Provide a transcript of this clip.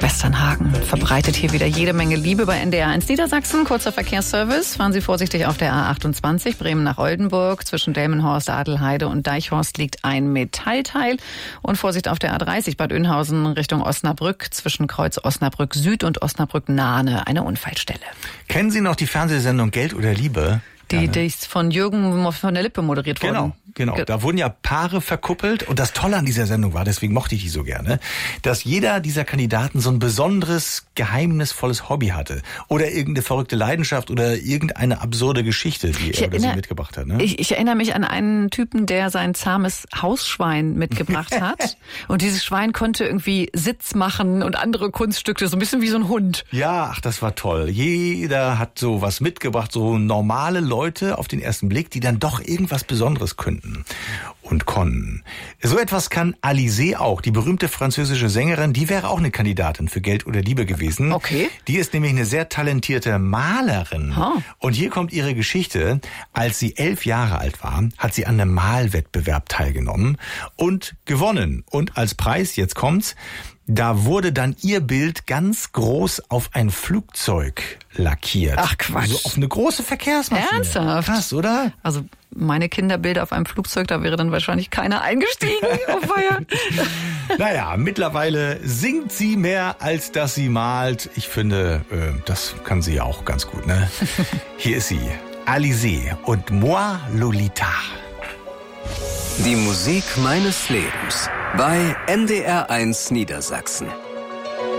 Westernhagen verbreitet hier wieder jede Menge Liebe bei NDR1 Niedersachsen. Kurzer Verkehrsservice. Fahren Sie vorsichtig auf der A28 Bremen nach Oldenburg. Zwischen Delmenhorst, Adelheide und Deichhorst liegt ein Metallteil. Und Vorsicht auf der A30 Bad Oeynhausen Richtung Osnabrück. Zwischen Kreuz Osnabrück Süd und Osnabrück Nahne eine Unfallstelle. Kennen Sie noch die Fernsehsendung Geld oder Liebe? Die ist von Jürgen von der Lippe moderiert worden. Genau. Da wurden ja Paare verkuppelt. Und das Tolle an dieser Sendung war, deswegen mochte ich die so gerne, dass jeder dieser Kandidaten so ein besonderes, geheimnisvolles Hobby hatte. Oder irgendeine verrückte Leidenschaft oder irgendeine absurde Geschichte, die er oder sie mitgebracht hat. Ne? Ich erinnere mich an einen Typen, der sein zahmes Hausschwein mitgebracht hat. Und dieses Schwein konnte irgendwie Sitz machen und andere Kunststücke, so ein bisschen wie so ein Hund. Ja, das war toll. Jeder hat so was mitgebracht, so normale Leute auf den ersten Blick, die dann doch irgendwas Besonderes könnten und konnten. So etwas kann Alizée auch, die berühmte französische Sängerin, die wäre auch eine Kandidatin für Geld oder Liebe gewesen. Okay. Die ist nämlich eine sehr talentierte Malerin. Und hier kommt ihre Geschichte. Als sie 11 Jahre alt war, hat sie an einem Malwettbewerb teilgenommen und gewonnen. Und als Preis, jetzt kommt's, da wurde dann ihr Bild ganz groß auf ein Flugzeug lackiert. Ach Quatsch. So auf eine große Verkehrsmaschine. Ernsthaft? Krass, oder? Also meine Kinderbilder auf einem Flugzeug, da wäre dann wahrscheinlich keiner eingestiegen. Oh Feier. Naja, mittlerweile singt sie mehr, als dass sie malt. Ich finde, das kann sie ja auch ganz gut, ne? Hier ist sie, Alizée und Moi Lolita. Die Musik meines Lebens bei NDR1 Niedersachsen.